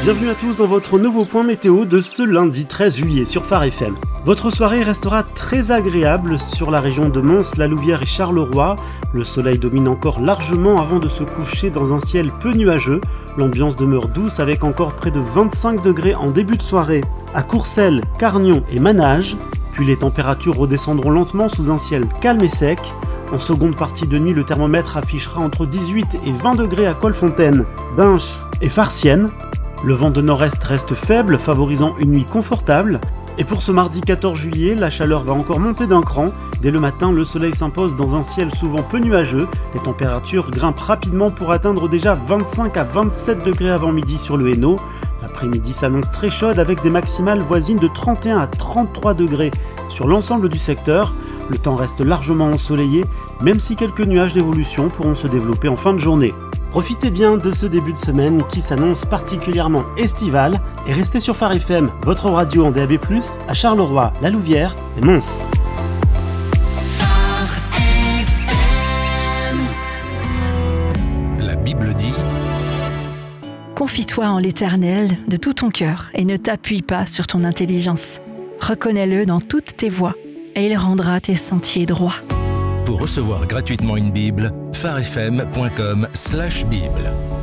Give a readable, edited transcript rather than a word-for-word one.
Bienvenue à tous dans votre nouveau point météo de ce lundi 13 juillet sur Phare FM. Votre soirée restera très agréable sur la région de Mons, La Louvière et Charleroi. Le soleil domine encore largement avant de se coucher dans un ciel peu nuageux. L'ambiance demeure douce avec encore près de 25 degrés en début de soirée à Courcelles, Carnion et Manage. Puis les températures redescendront lentement sous un ciel calme et sec. En seconde partie de nuit, le thermomètre affichera entre 18 et 20 degrés à Colfontaine, Binche et Farciennes. Le vent de nord-est reste faible, favorisant une nuit confortable. Et pour ce mardi 14 juillet, la chaleur va encore monter d'un cran. Dès le matin, le soleil s'impose dans un ciel souvent peu nuageux. Les températures grimpent rapidement pour atteindre déjà 25 à 27 degrés avant midi sur le Hainaut. L'après-midi s'annonce très chaude avec des maximales voisines de 31 à 33 degrés sur l'ensemble du secteur. Le temps reste largement ensoleillé, même si quelques nuages d'évolution pourront se développer en fin de journée. Profitez bien de ce début de semaine qui s'annonce particulièrement estival et restez sur Phare FM, votre radio en DAB+, à Charleroi, La Louvière et Mons. La Bible dit: Confie-toi en l'Éternel de tout ton cœur et ne t'appuie pas sur ton intelligence. Reconnais-le dans toutes tes voies et il rendra tes sentiers droits. Pour recevoir gratuitement une Bible, pharefm.com/Bible.